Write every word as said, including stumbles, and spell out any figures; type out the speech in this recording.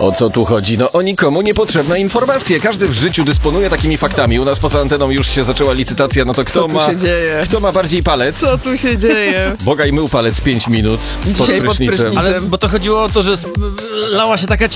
O co tu chodzi? No o nikomu niepotrzebne informacje. Każdy w życiu dysponuje takimi faktami. U nas poza anteną już się zaczęła licytacja, no to kto Co tu ma... się dzieje? Kto ma bardziej palec? Co tu się dzieje? Bogaj mył palec pięć minut Dzisiaj pod prysznicem. Ale bo to chodziło o to, że lała się taka